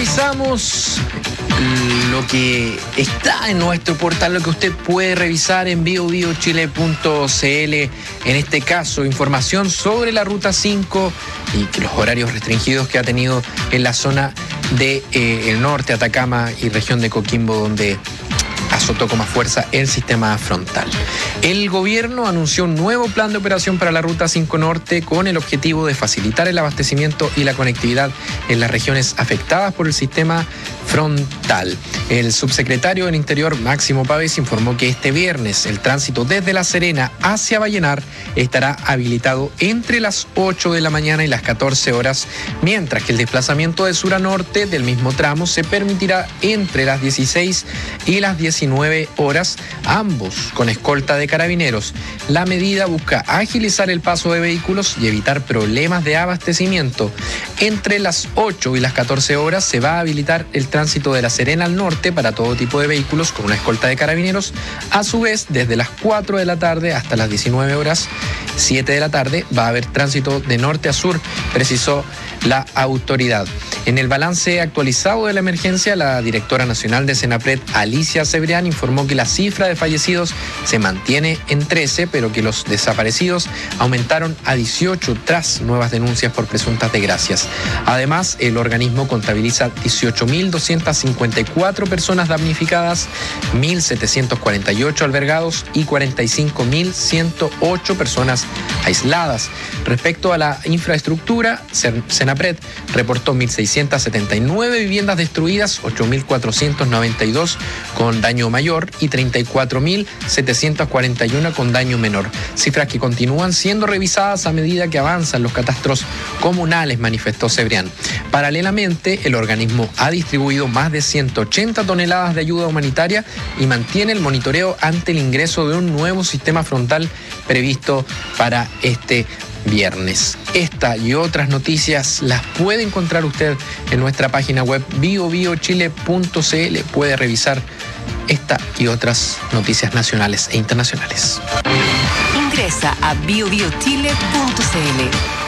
Revisamos lo que está en nuestro portal, lo que usted puede revisar en biobiochile.cl. En este caso, información sobre la Ruta 5 y los horarios restringidos que ha tenido en la zona de el norte, Atacama y región de Coquimbo, donde azotó con más fuerza el sistema frontal. El gobierno anunció un nuevo plan de operación para la Ruta 5 Norte con el objetivo de facilitar el abastecimiento y la conectividad en las regiones afectadas por el sistema frontal. El subsecretario del Interior, Máximo Pavés, informó que este viernes el tránsito desde La Serena hacia Vallenar estará habilitado entre las 8 de la mañana y las 14 horas, mientras que el desplazamiento de sur a norte del mismo tramo se permitirá entre las 16 y las 19 horas, ambos con escolta de carabineros. La medida busca agilizar el paso de vehículos y evitar problemas de abastecimiento. Entre las 8 y las 14 horas se va a habilitar el tránsito de La Serena al norte para todo tipo de vehículos con una escolta de carabineros. A su vez, desde las 4 de la tarde hasta las 19 horas, 7 de la tarde, va a haber tránsito de norte a sur, precisó la autoridad. En el balance actualizado de la emergencia, la directora nacional de Senapred, Alicia Cebrián, informó que la cifra de fallecidos se mantiene en 13, pero que los desaparecidos aumentaron a 18 tras nuevas denuncias por presuntas desgracias. Además, el organismo contabiliza 18.254 personas damnificadas, 1.748 albergados y 45.108 personas aisladas. Respecto a la infraestructura, Senapred reportó 1.679 viviendas destruidas, 8.492 con daño mayor y 34.741 con daño menor. Cifras que continúan siendo revisadas a medida que avanzan los catastros comunales, manifestó Cebrián. Paralelamente, el organismo ha distribuido más de 180 toneladas de ayuda humanitaria y mantiene el monitoreo ante el ingreso de un nuevo sistema frontal previsto para este viernes. Esta y otras noticias las puede encontrar usted en nuestra página web biobiochile.cl. Puede revisar esta y otras noticias nacionales e internacionales. Ingresa a biobiochile.cl.